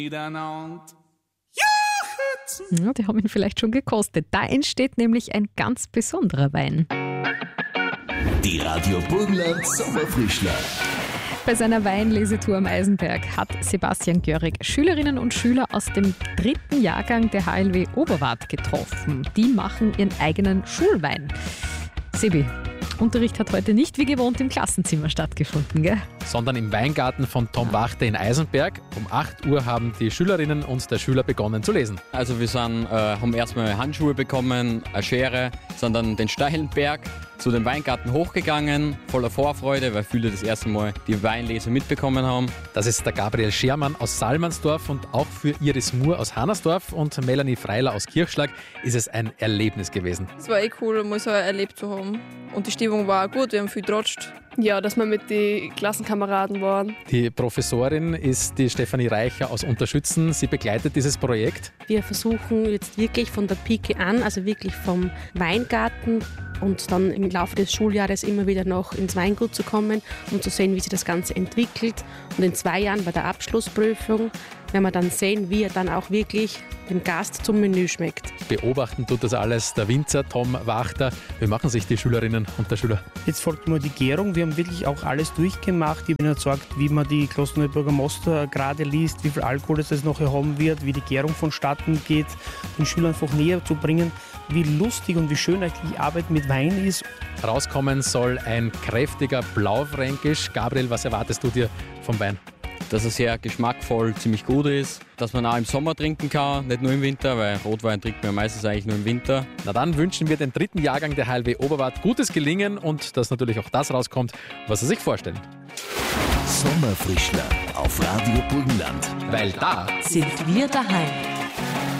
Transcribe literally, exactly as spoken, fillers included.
Ja, die haben ihn vielleicht schon gekostet. Da entsteht nämlich ein ganz besonderer Wein. Die Radio Burgenland Sommerfrischler. Bei seiner Weinlesetour am Eisenberg hat Sebastian Görig Schülerinnen und Schüler aus dem dritten Jahrgang der H L W Oberwart getroffen. Die machen ihren eigenen Schulwein. Sebi, Unterricht hat heute nicht wie gewohnt im Klassenzimmer stattgefunden, gell? Sondern im Weingarten von Tom Wachter in Eisenberg. Um acht Uhr haben die Schülerinnen und der Schüler begonnen zu lesen. Also wir sind, äh, haben erstmal Handschuhe bekommen, eine Schere, sind dann den steilen Berg zu dem Weingarten hochgegangen, voller Vorfreude, weil viele das erste Mal die Weinlese mitbekommen haben. Das ist der Gabriel Schermann aus Salmansdorf und auch für Iris Moore aus Hannersdorf und Melanie Freiler aus Kirchschlag ist es ein Erlebnis gewesen. Es war eh cool, mal so erlebt zu haben. Und die Stimmung war auch gut, wir haben viel getratscht. Ja, dass wir mit den Klassenkameraden waren. Die Professorin ist die Stefanie Reicher aus Unterschützen. Sie begleitet dieses Projekt. Wir versuchen jetzt wirklich von der Pike an, also wirklich vom Weingarten und dann im Laufe des Schuljahres immer wieder noch ins Weingut zu kommen, um zu sehen, wie sich das Ganze entwickelt. Und in zwei Jahren bei der Abschlussprüfung werden wir dann sehen, wie er dann auch wirklich dem Gast zum Menü schmeckt. Beobachten tut das alles der Winzer Tom Wachter. Wie machen sich die Schülerinnen und der Schüler? Jetzt folgt nur die Gärung. Wir haben wirklich auch alles durchgemacht. Ich bin überzeugt, wie man die Klosterneuburger Moster gerade liest, wie viel Alkohol es das noch haben wird, wie die Gärung vonstatten geht, den Schülern einfach näher zu bringen, wie lustig und wie schön eigentlich die Arbeit mit Wein ist. Rauskommen soll ein kräftiger Blaufränkisch. Gabriel, was erwartest du dir vom Wein? Dass er sehr geschmackvoll, ziemlich gut ist, dass man auch im Sommer trinken kann, nicht nur im Winter, weil Rotwein trinkt man meistens eigentlich nur im Winter. Na dann wünschen wir den dritten Jahrgang der H L W Oberwart gutes Gelingen und dass natürlich auch das rauskommt, was sie sich vorstellen. Sommerfrischler auf Radio Burgenland. Weil da sind wir daheim.